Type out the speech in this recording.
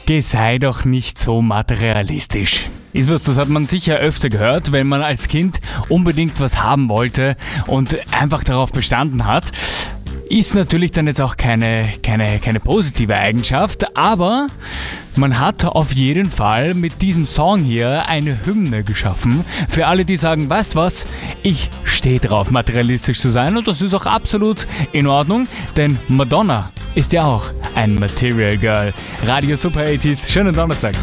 Geh, sei doch nicht so materialistisch. Ist was, das hat man sicher öfter gehört, wenn man als Kind unbedingt was haben wollte und einfach darauf bestanden hat. Ist natürlich dann jetzt auch keine positive Eigenschaft, aber man hat auf jeden Fall mit diesem Song hier eine Hymne geschaffen. Für alle, die sagen, weißt was, ich stehe drauf, materialistisch zu sein, und das ist auch absolut in Ordnung, denn Madonna ist ja auch ein Material Girl. Radio Super 80s, schönen Donnerstag.